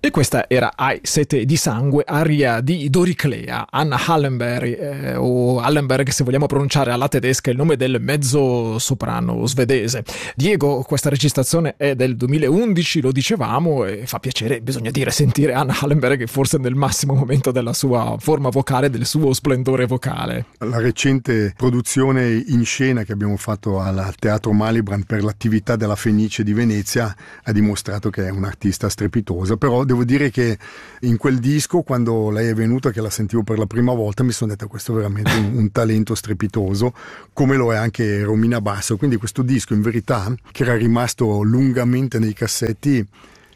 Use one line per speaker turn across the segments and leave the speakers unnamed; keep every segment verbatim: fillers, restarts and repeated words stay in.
E questa era Hai sete di sangue, aria di Doriclea, Anna Hallenberg, eh, o Hallenberg se vogliamo pronunciare alla tedesca il nome del mezzo soprano svedese. Diego, questa registrazione è del duemilaundici, lo dicevamo, e fa piacere, bisogna dire, sentire Anna Hallenberg forse nel massimo momento della sua forma vocale, del suo splendore vocale.
La recente produzione in scena che abbiamo fatto al Teatro Malibran per l'attività della Fenice di Venezia ha dimostrato che è un'artista strepitosa, però devo dire che in quel disco, quando lei è venuta, che la sentivo per la prima volta, mi sono detto questo è veramente un, un talento strepitoso, come lo è anche Romina Basso. Quindi questo disco, in verità, che era rimasto lungamente nei cassetti,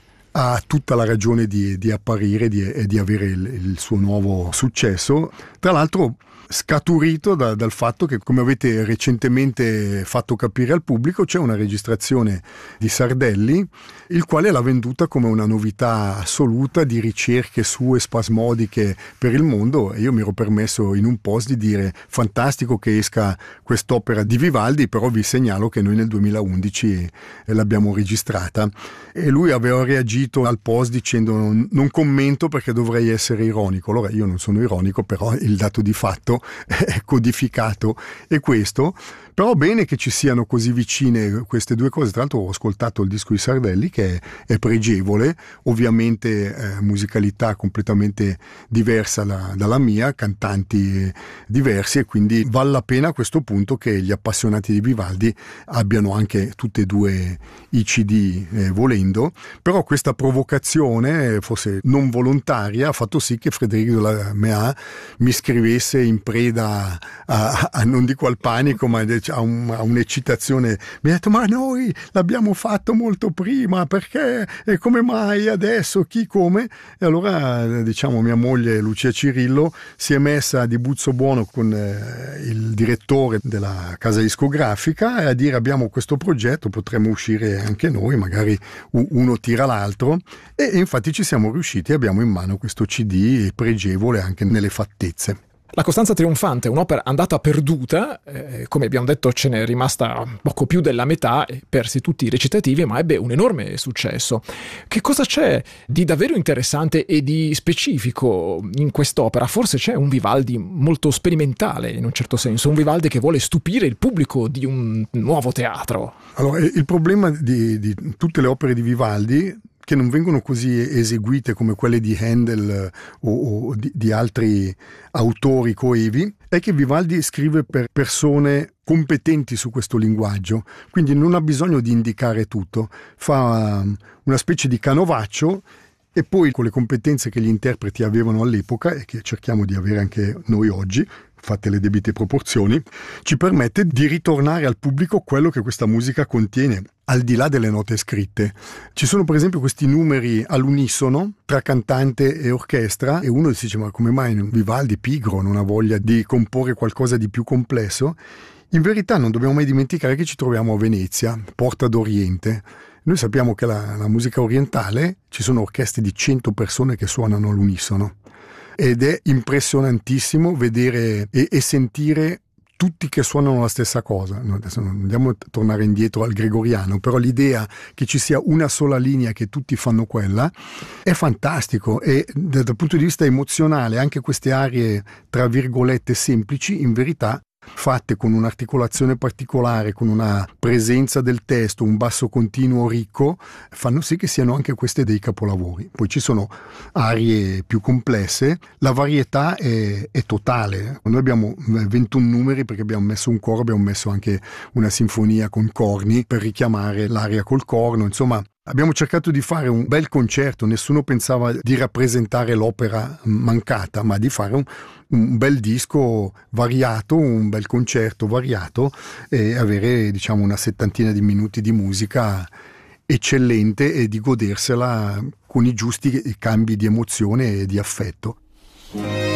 ha tutta la ragione di, di apparire di, e di avere il, il suo nuovo successo. Tra l'altro scaturito da, dal fatto che, come avete recentemente fatto capire al pubblico, c'è una registrazione di Sardelli, il quale l'ha venduta come una novità assoluta di ricerche sue spasmodiche per il mondo, e io mi ero permesso in un post di dire fantastico che esca quest'opera di Vivaldi, però vi segnalo che noi nel duemilaundici l'abbiamo registrata, e lui aveva reagito al post dicendo non, non commento perché dovrei essere ironico. Allora io non sono ironico, però il dato di fatto è codificato, e questo però bene che ci siano così vicine queste due cose. Tra l'altro ho ascoltato il disco di Sardelli, che è pregevole, ovviamente eh, musicalità completamente diversa da, dalla mia, cantanti diversi, e quindi vale la pena a questo punto che gli appassionati di Vivaldi abbiano anche tutte e due i C D eh, volendo. Però questa provocazione, forse non volontaria, ha fatto sì che Frédéric de la Mea mi scrivesse in preda a, a, a non dico al panico, ma a, un, a un'eccitazione. Mi ha detto ma noi l'abbiamo fatto molto prima, perché e come mai adesso, chi, come? E allora diciamo mia moglie Lucia Cirillo si è messa di buzzo buono con eh, il direttore della casa discografica a dire abbiamo questo progetto, potremmo uscire anche noi, magari uno tira l'altro, e infatti ci siamo riusciti, abbiamo in mano questo C D pregevole anche nelle fattezze.
La Costanza Trionfante, un'opera andata perduta, eh, come abbiamo detto ce n'è rimasta poco più della metà, e persi tutti i recitativi, ma ebbe un enorme successo. Che cosa c'è di davvero interessante e di specifico in quest'opera? Forse c'è un Vivaldi molto sperimentale, in un certo senso, un Vivaldi che vuole stupire il pubblico di un nuovo teatro.
Allora, il problema di, di tutte le opere di Vivaldi, che non vengono così eseguite come quelle di Handel o, o di, di altri autori coevi, è che Vivaldi scrive per persone competenti su questo linguaggio, quindi non ha bisogno di indicare tutto, fa una specie di canovaccio, e poi con le competenze che gli interpreti avevano all'epoca e che cerchiamo di avere anche noi oggi, fatte le debite proporzioni, ci permette di ritornare al pubblico quello che questa musica contiene, al di là delle note scritte. Ci sono per esempio questi numeri all'unisono tra cantante e orchestra, e uno si dice ma come mai Vivaldi, pigro, non ha voglia di comporre qualcosa di più complesso? In verità non dobbiamo mai dimenticare che ci troviamo a Venezia, porta d'Oriente. Noi sappiamo che la, la musica orientale, ci sono orchestre di cento persone che suonano all'unisono, ed è impressionantissimo vedere e, e sentire tutti che suonano la stessa cosa. No, adesso non andiamo a tornare indietro al gregoriano, però l'idea che ci sia una sola linea, che tutti fanno quella, è fantastico, e dal punto di vista emozionale anche queste arie tra virgolette semplici, in verità fatte con un'articolazione particolare, con una presenza del testo, un basso continuo ricco, fanno sì che siano anche queste dei capolavori. Poi ci sono arie più complesse, la varietà è, è totale. Noi abbiamo ventuno numeri perché abbiamo messo un coro, abbiamo messo anche una sinfonia con corni per richiamare l'aria col corno, insomma abbiamo cercato di fare un bel concerto. Nessuno pensava di rappresentare l'opera mancata, ma di fare un, un bel disco variato, un bel concerto variato, e avere diciamo una settantina di minuti di musica eccellente e di godersela con i giusti cambi di emozione e di affetto.